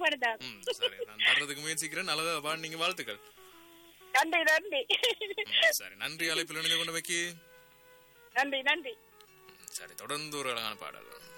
பாடுதான். சரி, நான் வர்றதுக்கு முயற்சிக்கிறேன். நல்லதா பாடுனீங்க, வாழ்த்துக்கள். நன்றி நன்றி. சரி, நன்றி. அழைப்பில் இணைந்து கொண்டு வைக்கி. நன்றி நன்றி. சரி, தொடர்ந்து ஒரு அழகான பாடல்.